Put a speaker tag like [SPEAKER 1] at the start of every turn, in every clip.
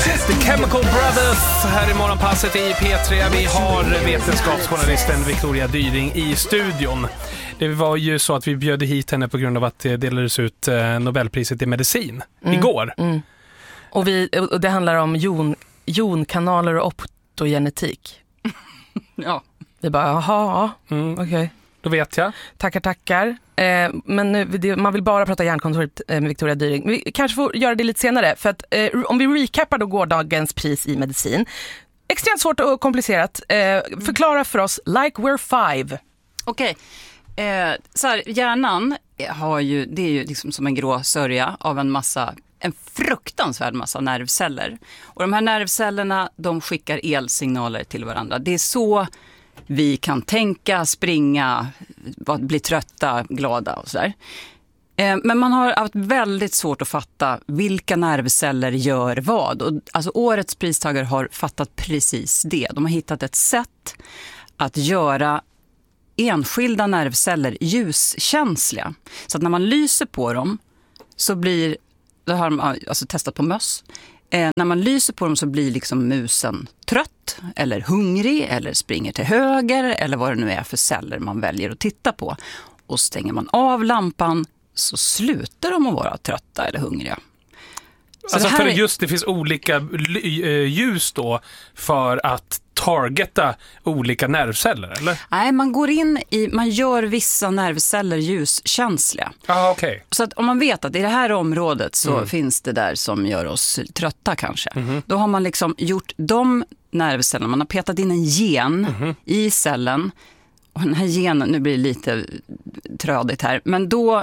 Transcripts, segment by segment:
[SPEAKER 1] The Chemical Brothers här i morgonpasset i P3. Vi har vetenskapsjournalisten Victoria Dyring i studion. Det var ju så att vi bjöd hit henne på grund av att det delades ut Nobelpriset i medicin igår.
[SPEAKER 2] Och det handlar om jonkanaler och optogenetik.
[SPEAKER 3] Ja.
[SPEAKER 2] Vi bara, jaha, okej.
[SPEAKER 1] Då vet jag.
[SPEAKER 2] Tackar. Men nu, man vill bara prata hjärnkontoret med Victoria Dyring. Vi kanske får göra det lite senare. För att om vi recappar då gårdagens pris i medicin. Extremt svårt och komplicerat. Förklara för oss, like we're five.
[SPEAKER 3] Okej. Så här, hjärnan det är ju liksom som en grå sörja av en fruktansvärd massa nervceller. Och de här nervcellerna, de skickar elsignaler till varandra. Det är så vi kan tänka, springa, bli trötta, glada och sådär. Men man har haft väldigt svårt att fatta vilka nervceller gör vad. Och, alltså, årets pristagare har fattat precis det. De har hittat ett sätt att göra enskilda nervceller ljuskänsliga. Så att när man lyser på dem så blir, det har de alltså testat på möss, när man lyser på dem så blir liksom musen trött eller hungrig eller springer till höger eller vad det nu är för celler man väljer att titta på. Och stänger man av lampan så slutar de att vara trötta eller hungriga. Så
[SPEAKER 1] alltså
[SPEAKER 3] det,
[SPEAKER 1] för just det finns olika ljus då för att targeta olika nervceller, eller?
[SPEAKER 3] Nej, man gör vissa nervceller ljuskänsliga.
[SPEAKER 1] Okay.
[SPEAKER 3] Så att om man vet att i det här området så finns det där som gör oss trötta kanske. Då har man liksom gjort de nervcellerna, man har petat in en gen i cellen. Och den här genen, nu blir det lite trödigt här, men då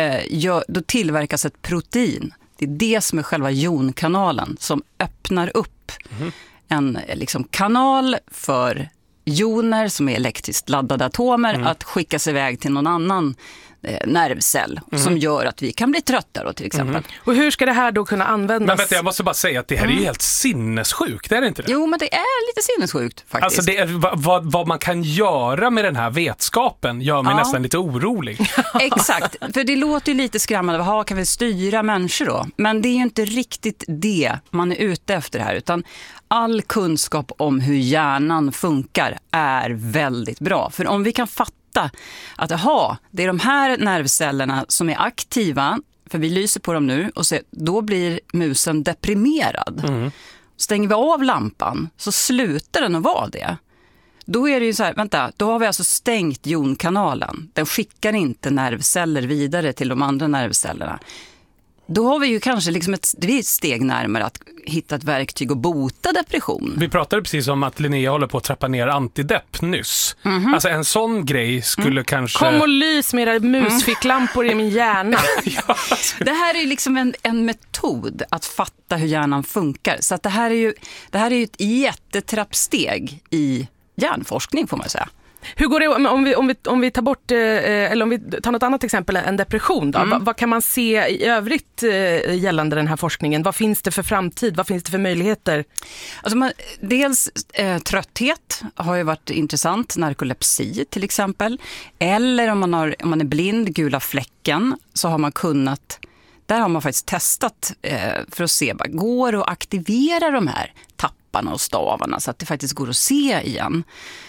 [SPEAKER 3] tillverkas ett protein. Det är det som är själva jonkanalen som öppnar upp en liksom kanal för joner som är elektriskt laddade atomer att skickas iväg till någon annan nervcell som gör att vi kan bli trötta då, till exempel.
[SPEAKER 2] Och hur ska det här då kunna användas?
[SPEAKER 1] Men vänta, jag måste bara säga att det här är ju helt sinnessjukt, är det inte det?
[SPEAKER 3] Jo, men det är lite sinnessjukt faktiskt.
[SPEAKER 1] Alltså det är, vad man kan göra med den här vetskapen gör mig nästan lite orolig.
[SPEAKER 3] Exakt, för det låter ju lite skrämmande. Kan vi styra människor då? Men det är ju inte riktigt det man är ute efter här, utan all kunskap om hur hjärnan funkar är väldigt bra. För om vi kan fatta att det är de här nervcellerna som är aktiva, för vi lyser på dem nu, och då blir musen deprimerad. Stänger vi av lampan så slutar den att vara det. Då är det ju så här, då har vi alltså stängt jonkanalen. Den skickar inte nervceller vidare till de andra nervcellerna. Då har vi ju kanske liksom ett steg närmare att hitta ett verktyg och bota depression.
[SPEAKER 1] Vi pratade precis om att Linnea håller på att trappa ner antidepp nyss. Alltså en sån grej skulle kanske...
[SPEAKER 2] Kom och lys med era musficklampor i min hjärna.
[SPEAKER 3] Det här är ju liksom en metod att fatta hur hjärnan funkar. Så att det här är ju ett jättetrappsteg i hjärnforskning, får man säga.
[SPEAKER 2] Hur går det om vi tar bort eller om vi tar något annat exempel än depression då? Vad kan man se i övrigt gällande den här forskningen? Vad finns det för framtid? Vad finns det för möjligheter?
[SPEAKER 3] Alltså dels trötthet har ju varit intressant, narkolepsi till exempel. Eller om man är blind, gula fläcken, så har man där har man faktiskt testat för att se, går det att aktivera de här tapparna och stavarna så att det faktiskt går att se igen.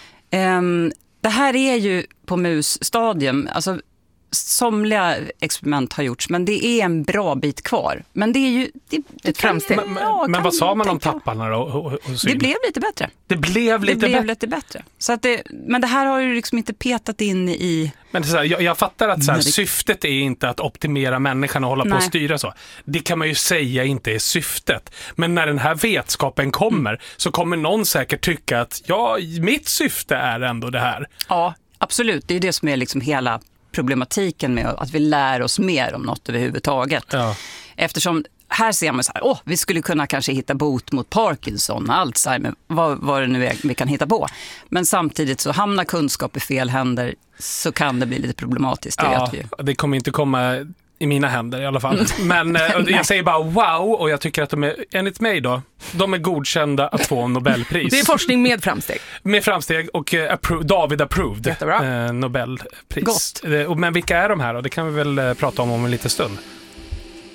[SPEAKER 3] Det här är ju på musstadium, alltså somliga experiment har gjorts, men det är en bra bit kvar. Men det är ju ett framsteg.
[SPEAKER 1] Men vad sa man om tapparna då?
[SPEAKER 3] Det blev lite bättre.
[SPEAKER 1] Det blev lite
[SPEAKER 3] bättre. Så att men det här har ju liksom inte petat in i...
[SPEAKER 1] Men så här, jag fattar att syftet är inte att optimera människan och hålla på att styra så. Det kan man ju säga inte är syftet. Men när den här vetskapen kommer så kommer någon säkert tycka att mitt syfte är ändå det här.
[SPEAKER 3] Ja, absolut. Det är det som är liksom hela problematiken med att vi lär oss mer om något överhuvudtaget. Ja. Eftersom här ser man så här, vi skulle kunna kanske hitta bot mot Parkinson, Alzheimer, vad det nu är vi kan hitta på. Men samtidigt så hamnar kunskap i fel händer, så kan det bli lite problematiskt, det vet vi ju.
[SPEAKER 1] Det kommer inte komma i mina händer i alla fall. Men jag säger bara wow, och jag tycker att de är, enligt mig då, de är godkända att få Nobelpris.
[SPEAKER 2] Det är forskning med framsteg.
[SPEAKER 1] Med framsteg och David approved Nobelpris.
[SPEAKER 3] Gott.
[SPEAKER 1] Men vilka är de här då? Det kan vi väl prata om en liten stund.